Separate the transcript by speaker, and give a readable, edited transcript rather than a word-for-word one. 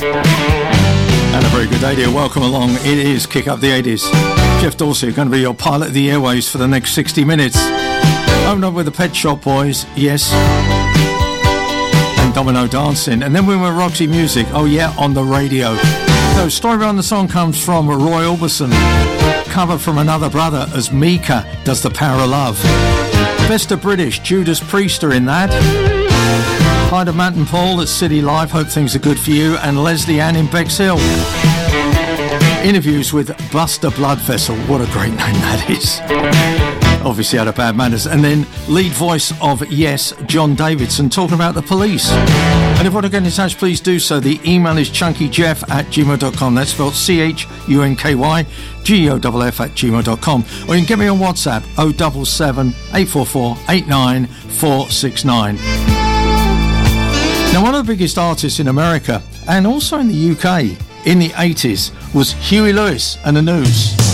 Speaker 1: And a very good day, dear. Welcome along. It is Kick Up the 80s. Jeff Dorsey going to be your pilot of the airways for the next 60 minutes. Opened up with the Pet Shop Boys, yes. And Domino Dancing. And then we were Roxy Music, oh yeah, on the radio. So, story behind the song comes from Roy Orbison. Cover from Another Brother as Mika does The Power of Love. Best of British, Judas Priest are in that. Hi to Matt and Paul at City Life, hope things are good for you. And Leslie Ann in Bexhill. Interviews with Buster Bloodvessel, what a great name that is. Obviously out of Bad Manners. And then lead voice of Yes, John Davidson, talking about the police. And if you want to get in touch, please do so. The email is chunkyjeff@gmail.com. That's spelled CHUNKYGEOFF@gmail.com. Or you can get me on WhatsApp 077 844 89469. Now, one of the biggest artists in America and also in the UK in the 80s was Huey Lewis and the News.